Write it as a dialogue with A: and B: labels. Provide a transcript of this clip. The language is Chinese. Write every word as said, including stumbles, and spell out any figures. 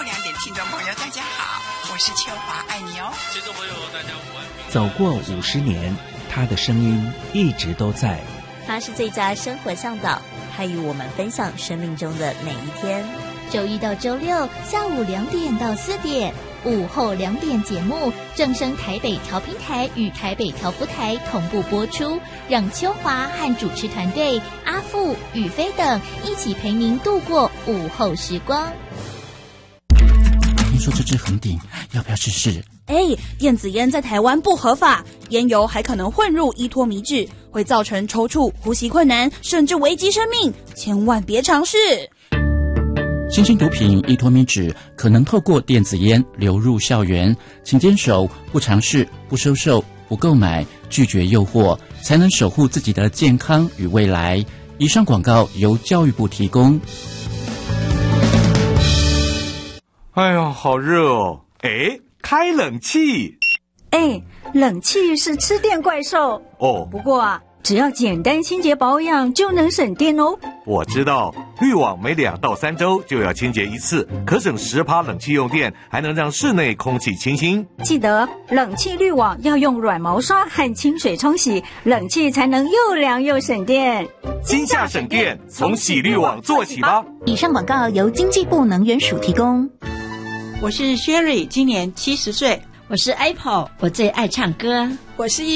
A: 两点听众朋友大家好，我是秋华，爱你哦。
B: 听众朋友大家午安。
C: 走过五十年，他的声音一直都在。
D: 他是最佳生活向导，还与我们分享生命中的每一天。
E: 周一到周六下午两点到四点，午后两点节目正声台北调频台与台北调福台同步播出，让秋华和主持团队阿富、宇飞等一起陪您度过午后时光。
F: 听说这支红顶要不要试试？
G: 哎，电子烟在台湾不合法，烟油还可能混入依托米脂，会造成抽搐、呼吸困难，甚至危及生命，千万别尝试。
F: 新型毒品依托米脂可能透过电子烟流入校园，请坚守不尝试、不收受、不购买，拒绝诱惑，才能守护自己的健康与未来。以上广告由教育部提供。
H: 哎呦，好热哦！哎，开冷气。
I: 哎，冷气是吃电怪兽
H: 哦。
I: 不过啊，只要简单清洁保养就能省电哦。
H: 我知道，滤网每两到三周就要清洁一次，可省十趴冷气用电，还能让室内空气清新。
I: 记得冷气滤网要用软毛刷和清水冲洗，冷气才能又凉又省电。
H: 今夏省电，从洗滤网做起吧。
E: 以上广告由经济部能源署提供。
J: 我是 Sherry， 今年七十岁。
K: 我是 Apple， 我最爱唱歌。
J: 我是